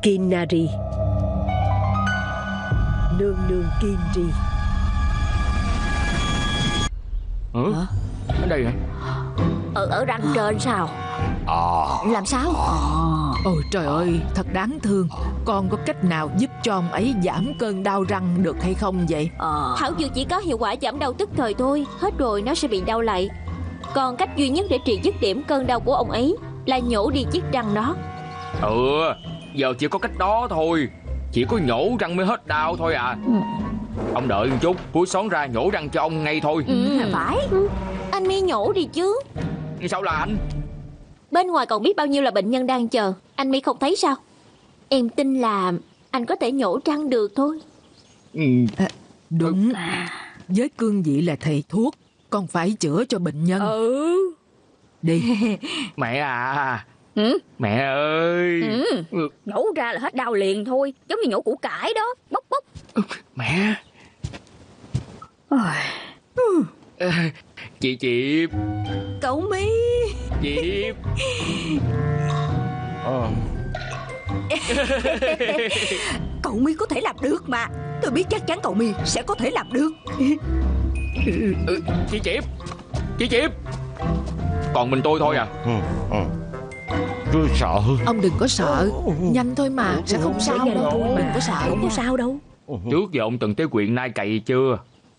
Kinari, nương nương Kinri. Hả? Ở đây hả? Ở răng trên sao? Làm sao? Ôi trời ơi, thật đáng thương. Con có cách nào giúp cho ông ấy giảm cơn đau răng được hay không vậy? Thảo dược chỉ có hiệu quả giảm đau tức thời thôi, hết rồi nó sẽ bị đau lại. Còn cách duy nhất để trị dứt điểm cơn đau của ông ấy là nhổ đi chiếc răng đó. Giờ chỉ có cách đó thôi. Chỉ có nhổ răng mới hết đau thôi à. Ông đợi một chút, cuối xón ra nhổ răng cho ông ngay thôi. Phải. Anh mi nhổ đi chứ. Sao là anh? Bên ngoài còn biết bao nhiêu là bệnh nhân đang chờ. Anh mi không thấy sao? Em tin là anh có thể nhổ răng được thôi. Đúng. Với cương vị là thầy thuốc, con phải chữa cho bệnh nhân. Đi. Mẹ à. Mẹ ơi. Nhổ ra là hết đau liền thôi. Giống như nhổ củ cải đó. Bốc bốc. Mẹ. Chị Chiệp. Cậu Mi. Chiệp. Cậu Mi có thể làm được mà. Tôi biết chắc chắn cậu Mi sẽ có thể làm được. Chị Chiệp. Chị Chiệp. Còn mình tôi thôi à? Tôi sợ. Ông đừng có sợ. Nhanh thôi mà, sẽ không sao đâu. Đừng có sợ. Không có sao đâu. Trước giờ ông từng tới huyện Nai Cày chưa?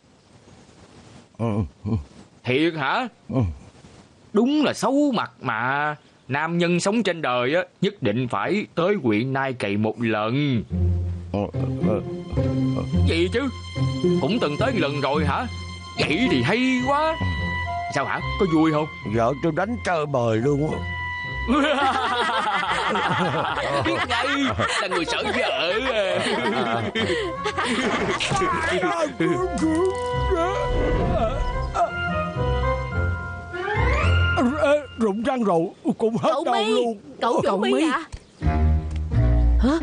Thiệt hả? Đúng là xấu mặt mà. Nam nhân sống trên đời á, nhất định phải tới huyện Nai Cày một lần. Gì chứ? Cũng từng tới lần rồi hả? Vậy thì hay quá. Sao hả? Có vui không? Vợ tôi đánh chơi bời luôn á. Biết ngay là người sợ vợ. Rụng răng rồi cũng hết Cậu đau Mi. luôn. Cậu Mi à? Hả?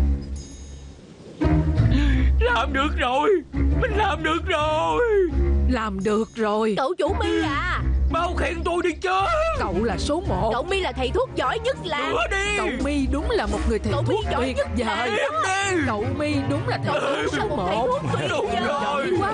Làm được rồi. Mình làm được rồi. Làm được rồi. Cậu chủ Mi à? Bao khen tôi đi chứ. Cậu là số 1. Cậu Mi là thầy thuốc giỏi nhất làng. Nữa đi. Cậu Mi đúng là một người thầy Cậu Mi thuốc giỏi tuyệt nhất vời. làng. Cậu Mi đúng là thầy thuốc số 1. Đúng rồi. Quá.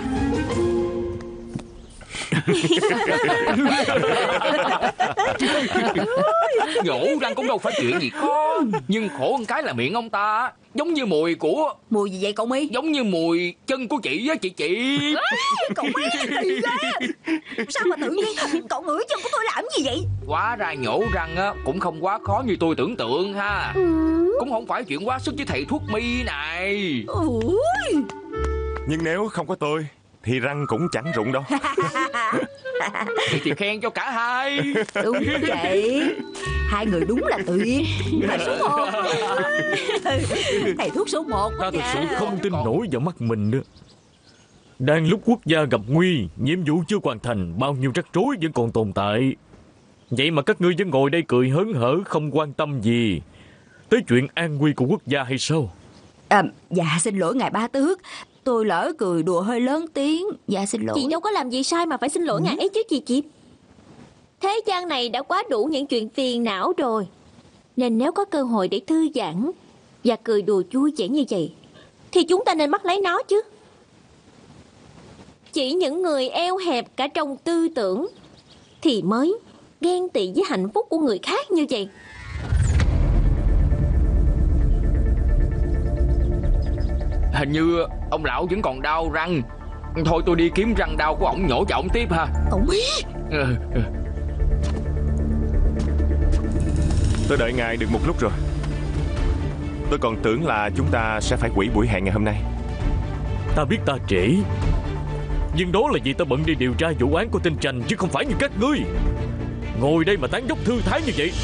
Nhổ răng cũng đâu phải chuyện gì khó. Nhưng khổ một cái là miệng ông ta giống như mùi của... Mùi gì vậy cậu Mi? Giống như mùi chân của chị á, chị. Cậu Mi kỳ ghê. Sao mà tự nhiên cậu ngửi chân của tôi làm gì vậy? Hóa ra nhổ răng á cũng không quá khó như tôi tưởng tượng ha. Cũng không phải chuyện quá sức với thầy thuốc Mi này. Nhưng nếu không có tôi thì răng cũng chẳng rụng đâu. Thì khen cho cả hai. Đúng vậy. Hai người đúng là tuyệt. Là số 1. Thầy thuốc số 1. Ta thật sự không tin nổi vào mắt mình nữa. Đang lúc quốc gia gặp nguy, nhiệm vụ chưa hoàn thành, bao nhiêu rắc rối vẫn còn tồn tại. Vậy mà các ngươi vẫn ngồi đây cười hớn hở, không quan tâm gì tới chuyện an nguy của quốc gia hay sao? Dạ xin lỗi ngài Ba Tước. Tôi lỡ cười đùa hơi lớn tiếng. Dạ xin lỗi. Chị đâu có làm gì sai mà phải xin lỗi ngài ấy chứ chị Chiệp. Thế gian này đã quá đủ những chuyện phiền não rồi. Nên nếu có cơ hội để thư giãn và cười đùa vui vẻ như vậy thì chúng ta nên bắt lấy nó chứ. Chỉ những người eo hẹp cả trong tư tưởng thì mới ghen tị với hạnh phúc của người khác như vậy. Hình như ông lão vẫn còn đau răng. Thôi tôi đi kiếm răng đau của ổng nhổ cho ổng tiếp ha. Cậu Mi. Tôi đợi ngài được một lúc rồi. Tôi còn tưởng là chúng ta sẽ phải hủy buổi hẹn ngày hôm nay. Ta biết ta trễ, nhưng đó là vì ta bận đi điều tra vụ án của tên Trành, chứ không phải như các ngươi ngồi đây mà tán dốc thư thái như vậy.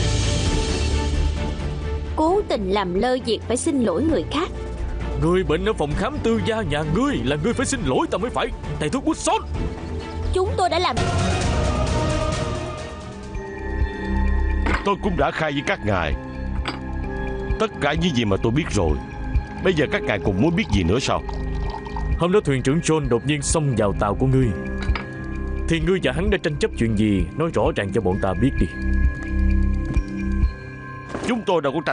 Cố tình làm lơ việc phải xin lỗi người khác. Người bệnh ở phòng khám tư gia nhà ngươi là ngươi phải xin lỗi ta mới phải, thầy thuốc Woodson. Chúng tôi đã làm. Tôi cũng đã khai với các ngài tất cả những gì mà tôi biết rồi. Bây giờ các ngài còn muốn biết gì nữa sao? Hôm đó thuyền trưởng John đột nhiên xông vào tàu của ngươi, thì ngươi và hắn đã tranh chấp chuyện gì? Nói rõ ràng cho bọn ta biết đi. Chúng tôi đâu có tranh